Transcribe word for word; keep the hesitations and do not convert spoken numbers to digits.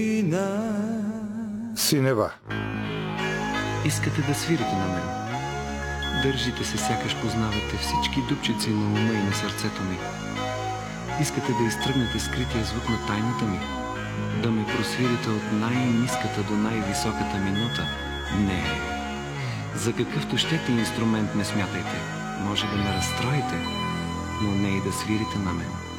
Синева. Искате да свирите на мен. Държите се, сякаш познавате всички дупчици на ума и на сърцето ми. Искате да изтръгнете скрития звук на тайната ми. Да ме просвирите от най-ниската до най-високата ми нота. Не. За какъвто щете инструмент не смятайте. Може да ме разстроите, но не и да свирите на мен.